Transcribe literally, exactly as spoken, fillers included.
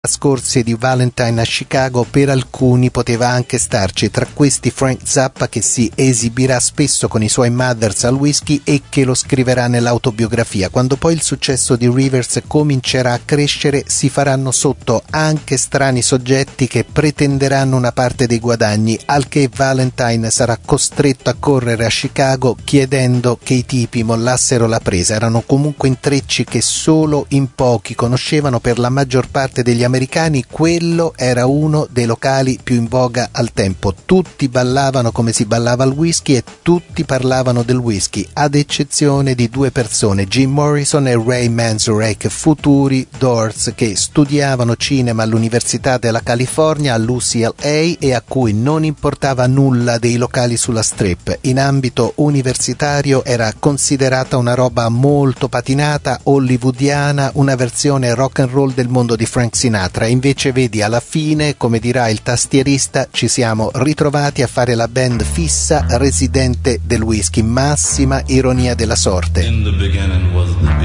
scorsi di Valentine a Chicago, per alcuni poteva anche starci, tra questi Frank Zappa, che si esibirà spesso con i suoi Mothers al whisky e che lo scriverà nell'autobiografia. Quando poi il successo di Rivers comincerà a crescere, si faranno sotto anche strani soggetti che pretenderanno una parte dei guadagni, al che Valentine sarà costretto a correre a Chicago chiedendo che i tipi mollassero la presa. Erano comunque intrecci che solo in pochi conoscevano. Per la maggior parte degli americani quello era uno dei locali più in voga al tempo. Tutti ballavano come si ballava al whisky e tutti parlavano del whisky, ad eccezione di due persone, Jim Morrison e Ray Manzarek, futuri Doors, che studiavano cinema all'Università della California, all'U C L A, e a cui non importava nulla dei locali sulla Strip. In ambito universitario era considerata una roba molto patinata, hollywoodiana, una versione rock and roll del mondo di Frank Sinatra. Invece vedi, alla fine, come dirà il tastierista, ci siamo ritrovati a fare la band fissa residente del whisky. Massima ironia della sorte. In the beginning was the